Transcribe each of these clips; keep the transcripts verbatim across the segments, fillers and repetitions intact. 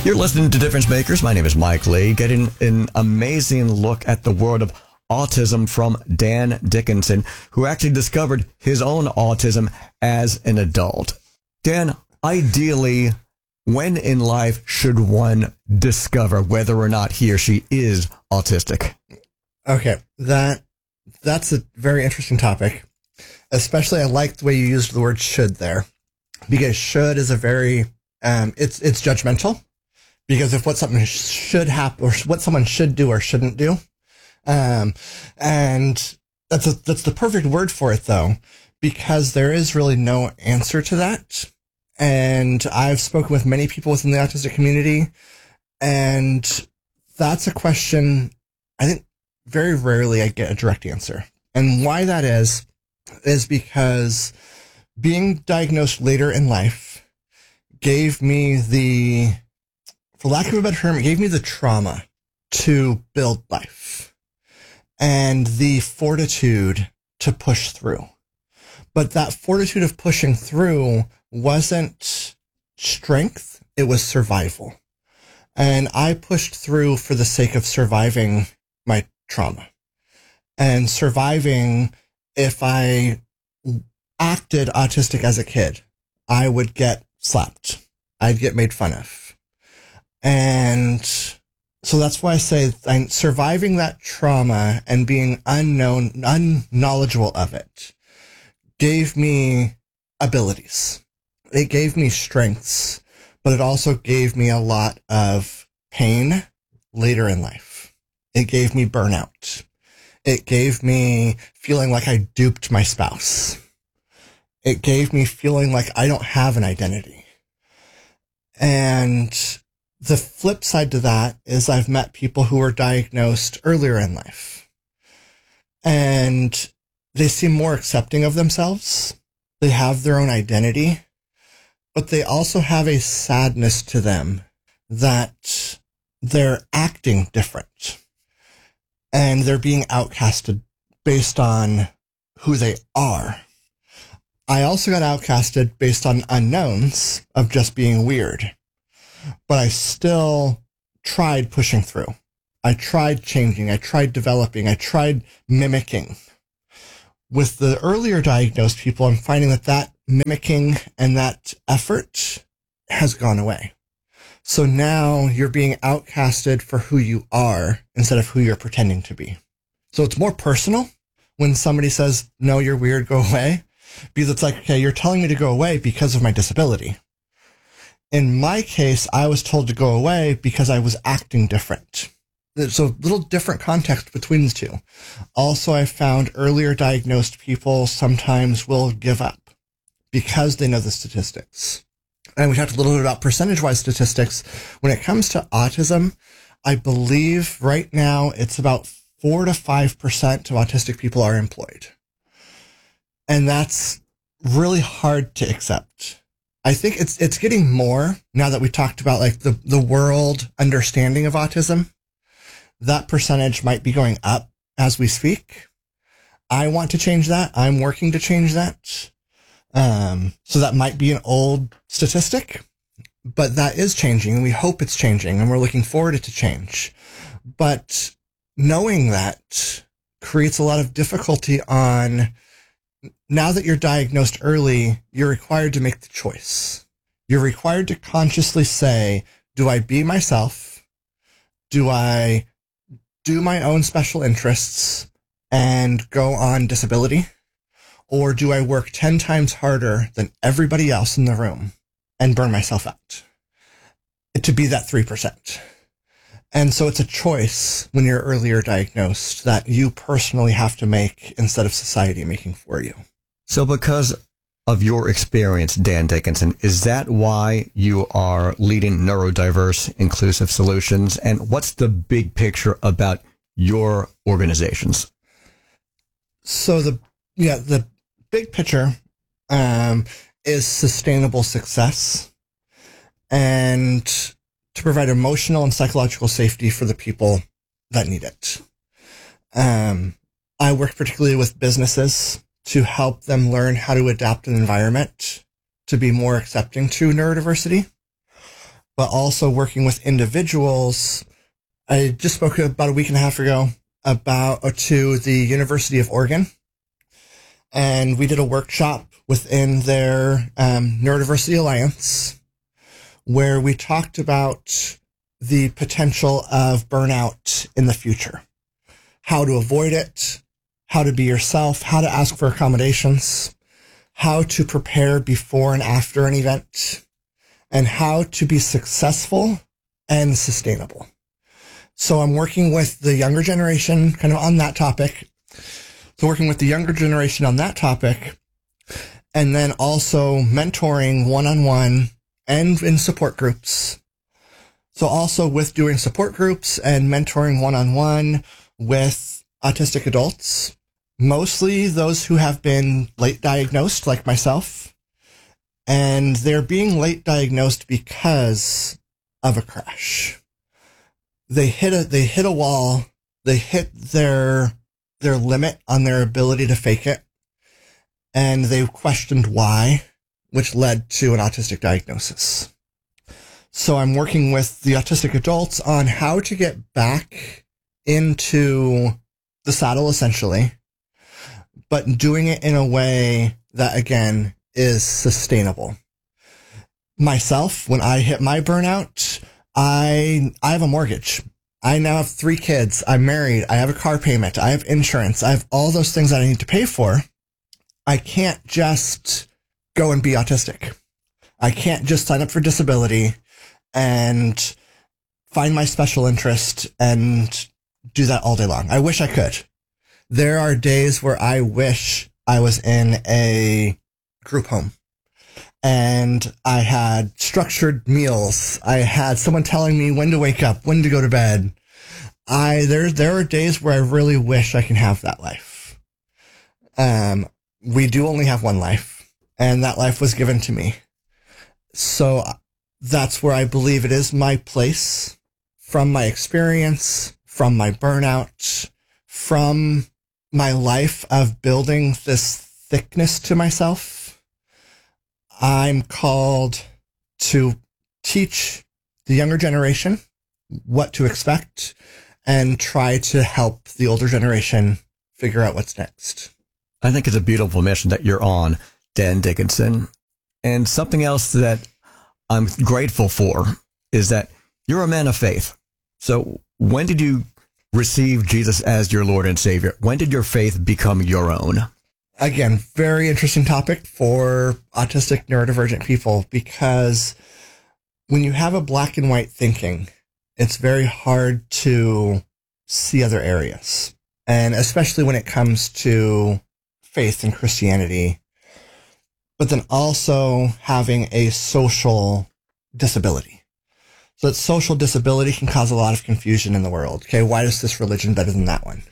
You're listening to Difference Makers. My name is Mike Lee, getting an amazing look at the world of autism from Dan Dickinson, who actually discovered his own autism as an adult. Dan, ideally, when in life should one discover whether or not he or she is autistic? Okay, that that's a very interesting topic. Especially, I like the way you used the word should there, because should is a very, um, it's it's judgmental. Because of what something should happen, or what someone should do or shouldn't do, um, and that's a, that's the perfect word for it, though, because there is really no answer to that. And I've spoken with many people within the autistic community, and that's a question I think very rarely I get a direct answer. And why that is is because being diagnosed later in life gave me the For lack of a better term, it gave me the trauma to build life and the fortitude to push through. But that fortitude of pushing through wasn't strength, it was survival. And I pushed through for the sake of surviving my trauma. And surviving, if I acted autistic as a kid, I would get slapped. I'd get made fun of. And so that's why I say I'm surviving that trauma and being unknown, unknowledgeable of it gave me abilities. It gave me strengths, but it also gave me a lot of pain later in life. It gave me burnout. It gave me feeling like I duped my spouse. It gave me feeling like I don't have an identity. And the flip side to that is I've met people who were diagnosed earlier in life, and they seem more accepting of themselves. They have their own identity, but they also have a sadness to them that they're acting different and they're being outcasted based on who they are. I also got outcasted based on unknowns of just being weird. But I still tried pushing through. I tried changing. I tried developing. I tried mimicking. With the earlier diagnosed people, I'm finding that that mimicking and that effort has gone away. So now you're being outcasted for who you are instead of who you're pretending to be. So it's more personal when somebody says, no, you're weird, go away. Because it's like, okay, you're telling me to go away because of my disability. In my case, I was told to go away because I was acting different. So a little different context between the two. Also, I found earlier diagnosed people sometimes will give up because they know the statistics. And we talked a little bit about percentage-wise statistics. When it comes to autism, I believe right now it's about four to five percent of autistic people are employed. And that's really hard to accept. I think it's it's getting more now that we talked about like the, the world understanding of autism. That percentage might be going up as we speak. I want to change that. I'm working to change that. Um, so that might be an old statistic, but that is changing, and we hope it's changing, and we're looking forward to change. But knowing that creates a lot of difficulty on, now that you're diagnosed early, you're required to make the choice. You're required to consciously say, do I be myself? Do I do my own special interests and go on disability? Or do I work ten times harder than everybody else in the room and burn myself out to be that three percent? And so it's a choice when you're earlier diagnosed that you personally have to make instead of society making for you. So because of your experience, Dan Dickinson, is that why you are leading Neurodiverse Inclusive Solutions? And what's the big picture about your organizations? So the, yeah, the big picture um, is sustainable success and to provide emotional and psychological safety for the people that need it. Um, I work particularly with businesses to help them learn how to adapt an environment to be more accepting to neurodiversity. but also working with individuals. I just spoke about a week and a half ago about to the University of Oregon, and we did a workshop within their um, Neurodiversity Alliance where we talked about the potential of burnout in the future, how to avoid it, how to be yourself, how to ask for accommodations, how to prepare before and after an event, and how to be successful and sustainable. So I'm working with the younger generation kind of on that topic. So working with the younger generation on that topic, and then also mentoring one-on-one and in support groups. So also with doing support groups and mentoring one-on-one with autistic adults, mostly those who have been late diagnosed like myself, and they're being late diagnosed because of a crash. They hit a, they hit a wall, they hit their, their limit on their ability to fake it, and they questioned why, which led to an autistic diagnosis. So I'm working with the autistic adults on how to get back into the saddle, essentially, but doing it in a way that, again, is sustainable. Myself, when I hit my burnout, I, I have a mortgage. I now have three kids. I'm married. I have a car payment. I have insurance. I have all those things that I need to pay for. I can't just go and be autistic. I can't just sign up for disability and find my special interest and do that all day long. I wish I could. There are days where I wish I was in a group home and I had structured meals. I had someone telling me when to wake up, when to go to bed. I, there, there are days where I really wish I can have that life. Um, we do only have one life, and that life was given to me. So that's where I believe it is my place, from my experience, from my burnout, from my life of building this thickness to myself. I'm called to teach the younger generation what to expect and try to help the older generation figure out what's next. I think it's a beautiful mission that you're on, Dan Dickinson. And something else that I'm grateful for is that you're a man of faith. So when did you receive Jesus as your Lord and Savior? When did your faith become your own? Again, very interesting topic for autistic neurodivergent people, because when you have a black and white thinking, it's very hard to see other areas. And especially when it comes to faith and Christianity, but then also having a social disability. So that social disability can cause a lot of confusion in the world. Okay, why is this religion better than that one?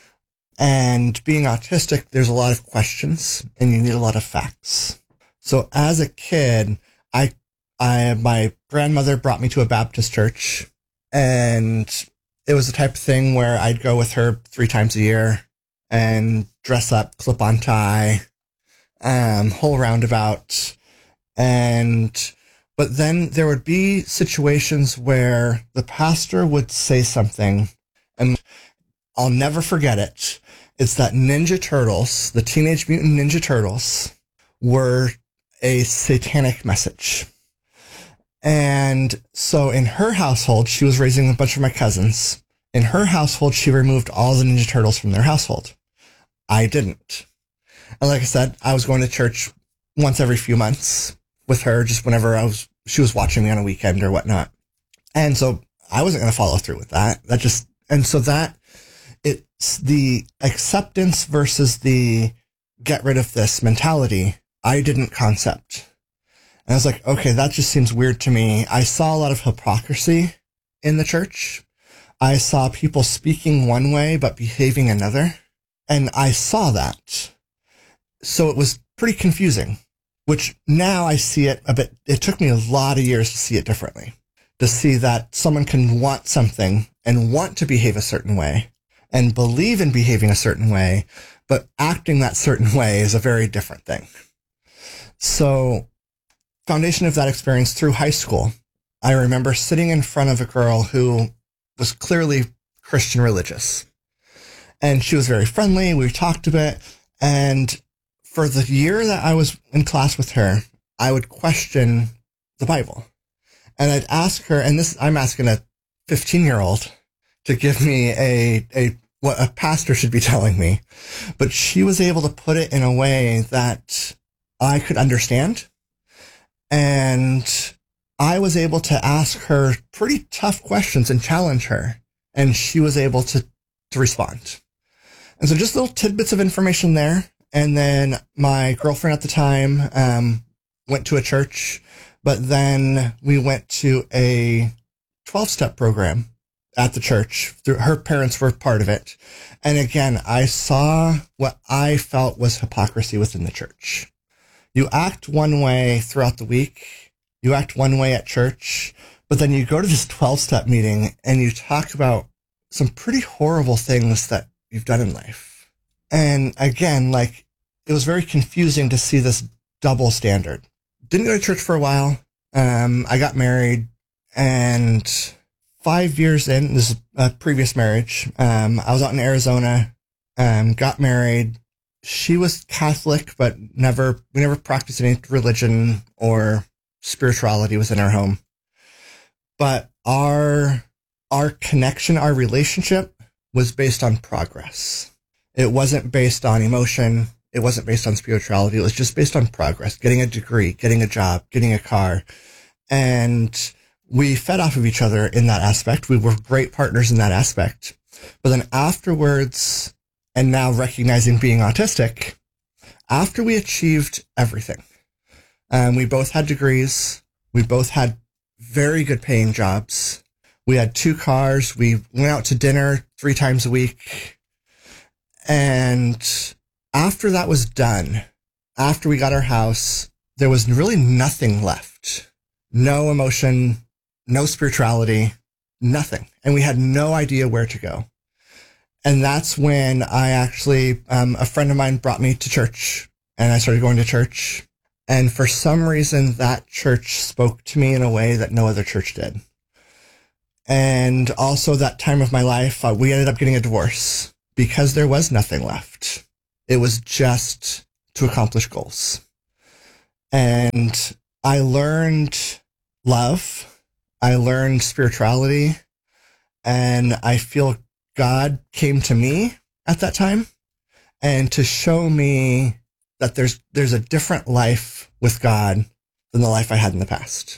And being autistic, there's a lot of questions and you need a lot of facts. So as a kid, I, I, my grandmother brought me to a Baptist church, and it was the type of thing where I'd go with her three times a year and dress up, clip on tie, um, whole roundabout. And, but then there would be situations where the pastor would say something, and I'll never forget it. It's that Ninja Turtles, the Teenage Mutant Ninja Turtles, were a satanic message. And so in her household, she was raising a bunch of my cousins. In her household, she removed all the Ninja Turtles from their household. I didn't. And like I said, I was going to church once every few months with her, just whenever I was, she was watching me on a weekend or whatnot. And so I wasn't going to follow through with that. That just, and so that, it's the acceptance versus the get rid of this mentality I didn't concept. And I was like, okay, that just seems weird to me. I saw a lot of hypocrisy in the church. I saw people speaking one way, but behaving another. And I saw that. So it was pretty confusing, which now I see it a bit. It took me a lot of years to see it differently, to see that someone can want something and want to behave a certain way and believe in behaving a certain way, but acting that certain way is a very different thing. So foundation of that experience through high school, I remember sitting in front of a girl who was clearly Christian religious. And she was very friendly. We talked a bit. And for the year that I was in class with her, I would question the Bible. And I'd ask her, and this, I'm asking a fifteen year old to give me a, a, what a pastor should be telling me. But she was able to put it in a way that I could understand. And I was able to ask her pretty tough questions and challenge her. And she was able to, to respond. And so just little tidbits of information there. And then my girlfriend at the time, um, went to a church, but then we went to a twelve step program at the church. Her parents were part of it. And again, I saw what I felt was hypocrisy within the church. You act one way throughout the week. You act one way at church, but then you go to this twelve step meeting and you talk about some pretty horrible things that you've done in life. And again, like, it was very confusing to see this double standard. Didn't go to church for a while. Um, I got married, and five years in, this is a previous marriage. Um, I was out in Arizona, um, got married. She was Catholic, but never, we never practiced any religion or spirituality within our home. But our, our connection, our relationship was based on progress. It wasn't based on emotion. It wasn't based on spirituality. It was just based on progress, getting a degree, getting a job, getting a car. And we fed off of each other in that aspect. We were great partners in that aspect. But then afterwards, and now recognizing being autistic, after we achieved everything, um, we both had degrees. We both had very good paying jobs. We had two cars. We went out to dinner three times a week. And after that was done, after we got our house, there was really nothing left. No emotion, no spirituality, nothing. And we had no idea where to go. And that's when I actually, um, a friend of mine brought me to church, and I started going to church. And for some reason, that church spoke to me in a way that no other church did. And also that time of my life, uh, we ended up getting a divorce because there was nothing left. It was just to accomplish goals. And I learned love. I learned spirituality. And I feel God came to me at that time and to show me that there's, there's a different life with God than the life I had in the past.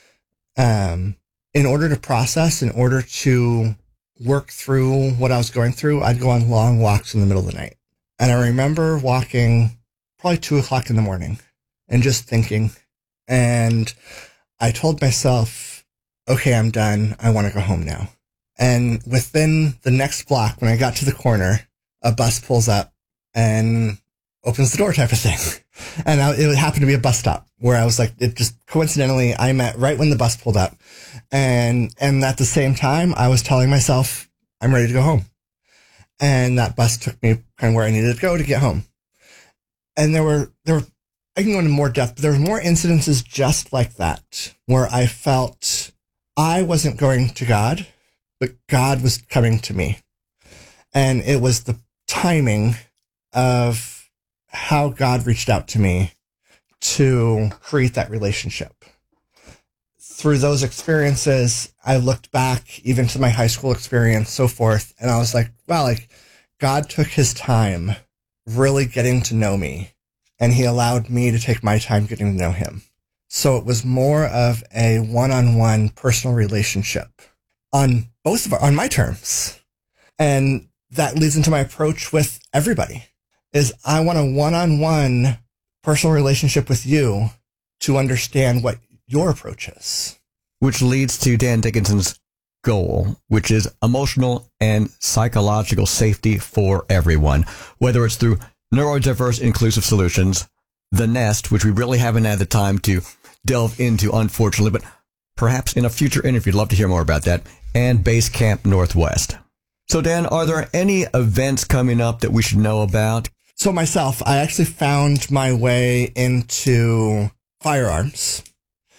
Um, in order to process, in order to work through what I was going through, I'd go on long walks in the middle of the night. And I remember walking probably two o'clock in the morning and just thinking. And I told myself, okay, I'm done. I want to go home now. And within the next block, when I got to the corner, a bus pulls up and opens the door type of thing. And I, it happened to be a bus stop where I was like, it just coincidentally, I met right when the bus pulled up. And, and at the same time, I was telling myself, I'm ready to go home. And that bus took me kind of where I needed to go to get home. And there were, there were, I can go into more depth, but there were more incidences just like that where I felt I wasn't going to God, but God was coming to me. And it was the timing of how God reached out to me to create that relationship. Through those experiences, I looked back even to my high school experience, so forth, and I was like, wow, like God took his time really getting to know me, and he allowed me to take my time getting to know him. So it was more of a one-on-one personal relationship on both of our, on my terms. And that leads into my approach with everybody is I want a one-on-one personal relationship with you to understand what your approach is. Which leads to Dan Dickinson's goal, which is emotional and psychological safety for everyone, whether it's through neurodiverse inclusive solutions, the Nest, which we really haven't had the time to delve into, unfortunately, but perhaps in a future interview, I'd love to hear more about that, and Base Camp Northwest. So, Dan, are there any events coming up that we should know about? So myself, I actually found my way into firearms.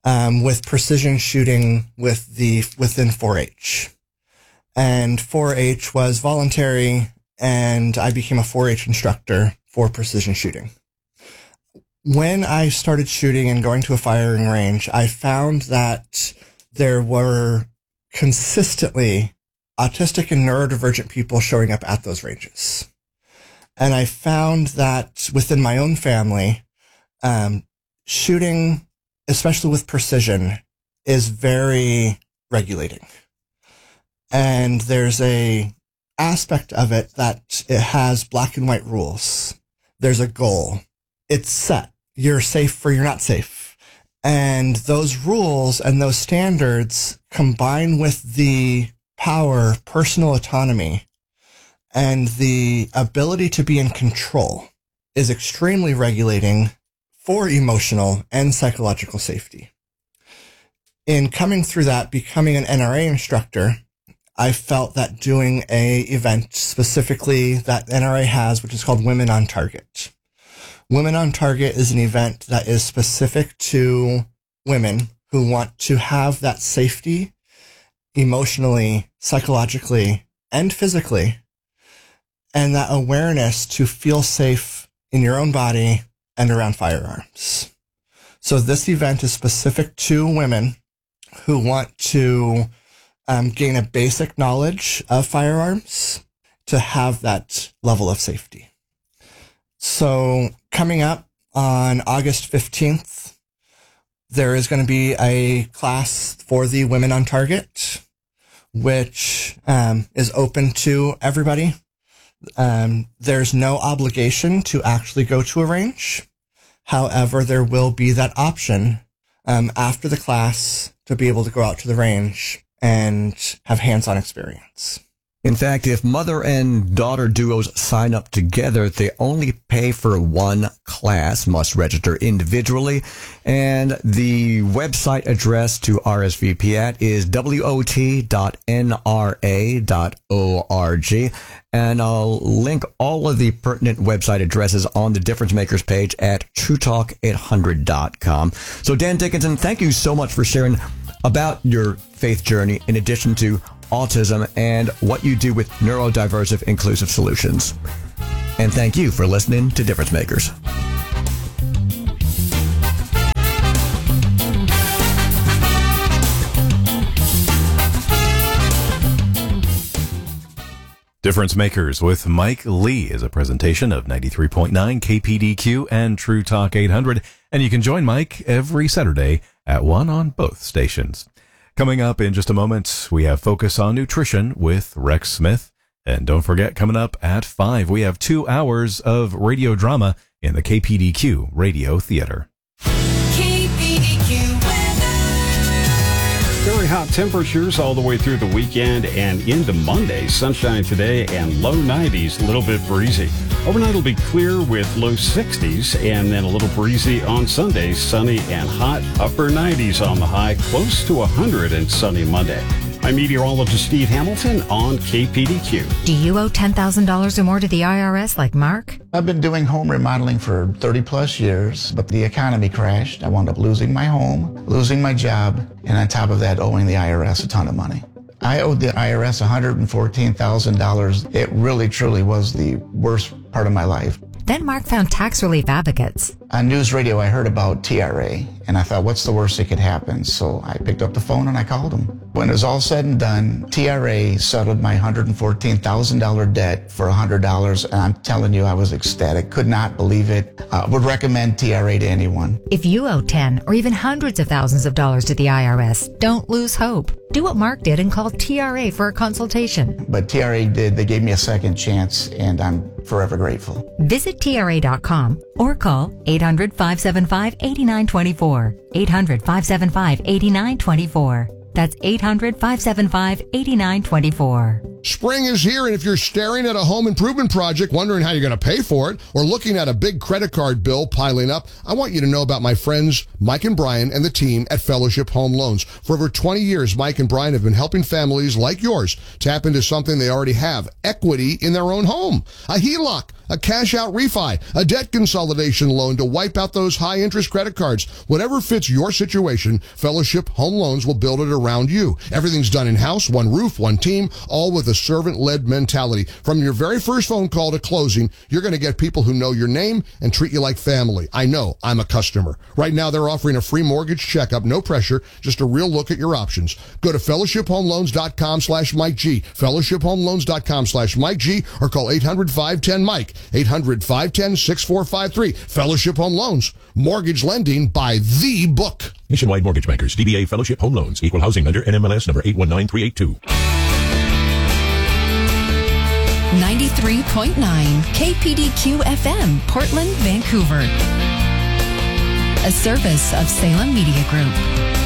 um, with precision shooting with the within four H. And four H was voluntary, and I became a four H instructor for precision shooting. When I started shooting and going to a firing range, I found that there were consistently autistic and neurodivergent people showing up at those ranges. And I found that within my own family, um, shooting, especially with precision, is very regulating. And there's a aspect of it that it has black and white rules. There's a goal. It's set. You're safe or you're not safe. And those rules and those standards combine with the power, personal autonomy, and the ability to be in control is extremely regulating for emotional and psychological safety. In coming through that, becoming an N R A instructor, I felt that doing a event specifically that N R A has, which is called Women on Target. Women on Target is an event that is specific to women who want to have that safety emotionally, psychologically, and physically, and that awareness to feel safe in your own body and around firearms. So this event is specific to women who want to um, gain a basic knowledge of firearms to have that level of safety. So coming up on August fifteenth, there is going to be a class for the Women on Target, which um, is open to everybody. Um, there's no obligation to actually go to a range. However, there will be that option um, after the class to be able to go out to the range and have hands-on experience. In fact, if mother and daughter duos sign up together, they only pay for one class, must register individually. And the website address to R S V P at is W O T dot N R A dot org. And I'll link all of the pertinent website addresses on the Difference Makers page at true talk eight hundred dot com. So Dan Dickinson, thank you so much for sharing about your faith journey in addition to autism and what you do with neurodiversive inclusive solutions. And thank you for listening to Difference Makers. Difference Makers with Mike Lee is a presentation of ninety-three point nine K P D Q and True Talk eight hundred, and you can join Mike every Saturday at one on both stations. Coming up in just a moment, we have Focus on Nutrition with Rex Smith. And don't forget, coming up at five, we have two hours of radio drama in the K P D Q Radio Theater. K P D Q weather. Very hot temperatures all the way through the weekend and into Monday. Sunshine today and low nineties, a little bit breezy. Overnight will be clear with low sixties and then a little breezy on Sunday. Sunny and hot, upper nineties on the high, close to one hundred and sunny Monday. I'm meteorologist Steve Hamilton on K P D Q. Do you owe ten thousand dollars or more to the I R S like Mark? I've been doing home remodeling for thirty plus years, but the economy crashed. I wound up losing my home, losing my job, and on top of that, owing the I R S a ton of money. I owed the I R S one hundred fourteen thousand dollars. It really, truly was the worst part of my life. Then Mark found tax relief advocates. On news radio, I heard about T R A, and I thought, what's the worst that could happen? So I picked up the phone and I called them. When it was all said and done, T R A settled my one hundred fourteen thousand dollars debt for one hundred dollars, and I'm telling you, I was ecstatic. Could not believe it. Uh, would recommend T R A to anyone. If you owe ten or even hundreds of thousands of dollars to the I R S, don't lose hope. Do what Mark did and call T R A for a consultation. But T R A did. They gave me a second chance, and I'm forever grateful. Visit T R A dot com or call eight hundred, five seven five, eight nine two four. eight hundred, five seven five, eight nine two four. That's eight hundred, five seven five, eight nine two four. Spring is here, and if you're staring at a home improvement project, wondering how you're going to pay for it, or looking at a big credit card bill piling up, I want you to know about my friends Mike and Brian and the team at Fellowship Home Loans. For over twenty years, Mike and Brian have been helping families like yours tap into something they already have, equity in their own home. A H E L O C, a cash out refi, a debt consolidation loan to wipe out those high interest credit cards. Whatever fits your situation, Fellowship Home Loans will build it around you. Everything's done in-house, one roof, one team, all with a servant-led mentality. From your very first phone call to closing, you're going to get people who know your name and treat you like family. I know, I'm a customer. Right now, they're offering a free mortgage checkup, no pressure, just a real look at your options. Go to fellowship home loans dot com slash Mike G, fellowship home loans dot com slash Mike G, or call eight hundred, five one zero, Mike, eight hundred, five one zero, six four five three. Fellowship Home Loans, mortgage lending by the book. Nationwide Mortgage Bankers, D B A Fellowship Home Loans, Equal Housing Lender, N M L S number eight one nine three eight two. ninety-three point nine K P D Q F M, Portland, Vancouver. A service of Salem Media Group.